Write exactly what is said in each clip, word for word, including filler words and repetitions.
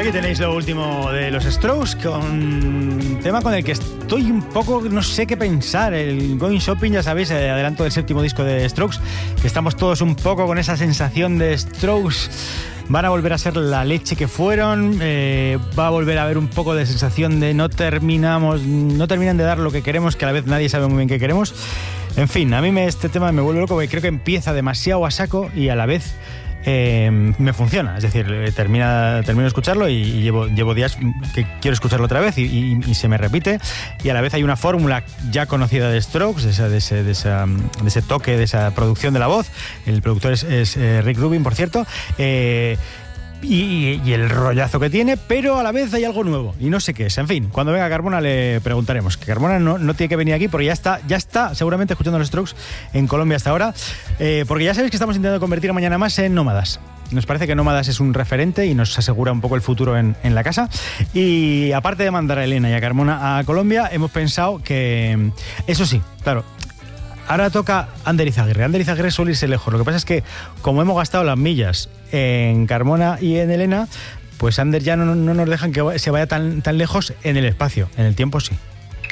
Aquí tenéis lo último de los Strokes, con un tema con el que estoy un poco, no sé qué pensar. El Going Shopping, ya sabéis, el adelanto del séptimo disco de Strokes, que estamos todos un poco con esa sensación de Strokes. Van a volver a ser la leche que fueron, eh, va a volver a haber un poco de sensación de no terminamos, no terminan de dar lo que queremos, que a la vez nadie sabe muy bien qué queremos. En fin, a mí me, este tema me vuelve loco porque creo que empieza demasiado a saco y a la vez eh, me funciona. Es decir, termina, termino de escucharlo y, y llevo, llevo días que quiero escucharlo otra vez y, y, y se me repite. Y a la vez hay una fórmula ya conocida de Strokes, de, esa, de, ese, de, esa, de ese toque, de esa producción de la voz. El productor es, es eh, Rick Rubin, por cierto. Eh, Y, y el rollazo que tiene, pero a la vez hay algo nuevo y no sé qué es. En fin, cuando venga Carmona le preguntaremos, que Carmona no, no tiene que venir aquí porque ya está, ya está seguramente escuchando los Strokes en Colombia hasta ahora, eh, porque ya sabéis que estamos intentando convertir a Mañana Más en Nómadas. Nos parece que Nómadas es un referente y nos asegura un poco el futuro en, en la casa. Y aparte de mandar a Elena y a Carmona a Colombia, hemos pensado que, eso sí, claro, ahora toca Ander Izaguirre. Ander Izaguirre suele irse lejos. Lo que pasa es que, como hemos gastado las millas en Carmona y en Elena, pues Ander ya no, no nos dejan que se vaya tan, tan lejos en el espacio. En el tiempo sí.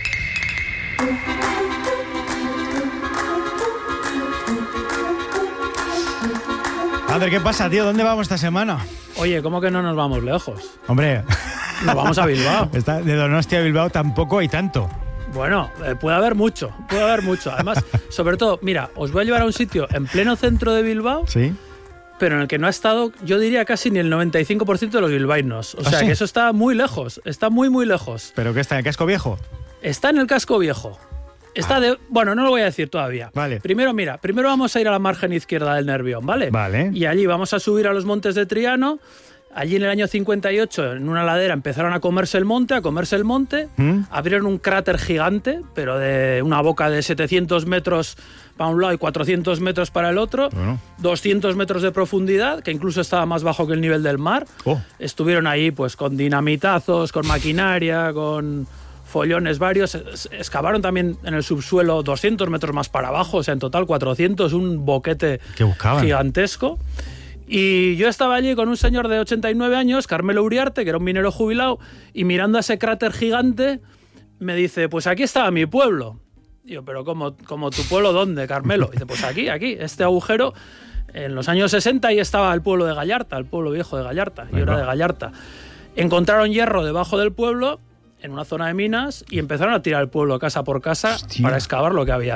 Ander, ¿qué pasa, tío? ¿Dónde vamos esta semana? Oye, ¿cómo que no nos vamos lejos? Hombre, nos vamos a Bilbao. Está, de Donostia a Bilbao tampoco hay tanto. Bueno, eh, puede haber mucho, puede haber mucho. Además, sobre todo, mira, os voy a llevar a un sitio en pleno centro de Bilbao, sí, pero en el que no ha estado, yo diría casi ni el noventa y cinco por ciento de los bilbaínos. O ¿Ah, sea, sí? que eso está muy lejos, está muy, muy lejos. ¿Pero qué está, en el casco viejo? Está en el casco viejo. Está ah. de... Bueno, no lo voy a decir todavía. Vale. Primero, mira, primero vamos a ir a la margen izquierda del Nervión, ¿vale? Vale. Y allí vamos a subir a los montes de Triano. Allí en el año cincuenta y ocho, en una ladera, empezaron a comerse el monte, a comerse el monte, ¿Mm? Abrieron un cráter gigante, pero de una boca de setecientos metros para un lado y cuatrocientos metros para el otro, bueno. doscientos metros de profundidad, que incluso estaba más bajo que el nivel del mar. Oh. Estuvieron ahí pues con dinamitazos, con maquinaria, con follones varios. Excavaron también en el subsuelo doscientos metros más para abajo, o sea, en total cuatrocientos, un boquete gigantesco. Y yo estaba allí con un señor de ochenta y nueve años, Carmelo Uriarte, que era un minero jubilado, y mirando a ese cráter gigante, me dice, pues aquí estaba mi pueblo. Y yo, pero ¿cómo, cómo tu pueblo dónde, Carmelo? Y dice, pues aquí, aquí, este agujero, en los años sesenta ahí estaba el pueblo de Gallarta, el pueblo viejo de Gallarta, yo era de Gallarta. Encontraron hierro debajo del pueblo, en una zona de minas, y empezaron a tirar el pueblo casa por casa, hostia, para excavar lo que había